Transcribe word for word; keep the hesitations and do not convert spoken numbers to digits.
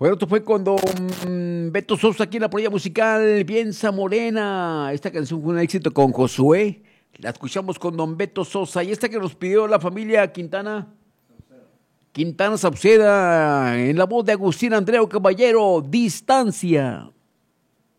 Bueno, esto fue con don Beto Sosa aquí en la polilla musical Piensa Morena. Esta canción fue un éxito con Josué. La escuchamos con don Beto Sosa. Y esta que nos pidió la familia Quintana. Quintana Sauceda, en la voz de Agustín Andreu Caballero, Distancia.